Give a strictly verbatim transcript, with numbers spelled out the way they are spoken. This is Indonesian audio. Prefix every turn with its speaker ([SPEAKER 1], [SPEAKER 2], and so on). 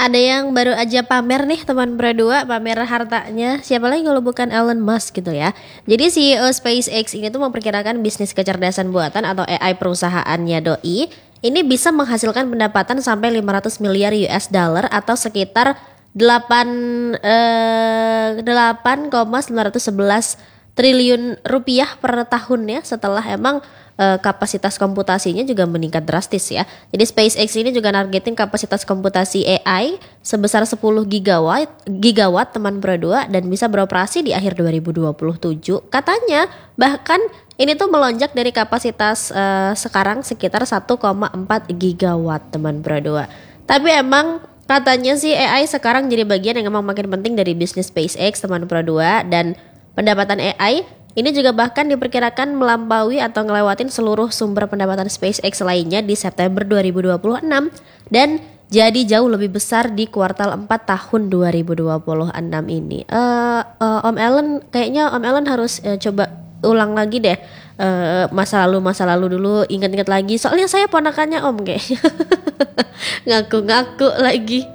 [SPEAKER 1] Ada yang baru aja pamer nih teman berdua, pamer hartanya. Siapa lagi kalau bukan Elon Musk gitu ya. Jadi C E O SpaceX ini tuh memperkirakan bisnis kecerdasan buatan atau A I perusahaannya doi ini bisa menghasilkan pendapatan sampai lima ratus miliar U S dollar atau sekitar delapan eh, delapan koma sembilan satu satu triliun rupiah per tahunnya setelah emang eh, kapasitas komputasinya juga meningkat drastis ya. Jadi SpaceX ini juga nargetin kapasitas komputasi A I sebesar sepuluh gigawatt gigawatt teman berdua dan bisa beroperasi di akhir dua ribu dua puluh tujuh. Katanya bahkan ini tuh melonjak dari kapasitas eh, sekarang sekitar satu koma empat gigawatt teman berdua. Tapi emang katanya sih A I sekarang jadi bagian yang emang makin penting dari bisnis SpaceX teman berdua, dan pendapatan A I ini juga bahkan diperkirakan melampaui atau ngelewatin seluruh sumber pendapatan SpaceX lainnya di September dua ribu dua puluh enam dan jadi jauh lebih besar di kuartal empat tahun dua ribu dua puluh enam ini. Uh, uh, Om Ellen, kayaknya Om Ellen harus uh, coba ulang lagi deh uh, masa lalu masa lalu dulu, ingat-ingat lagi. Soalnya saya ponakannya Om kayaknya. Ngaku-ngaku lagi.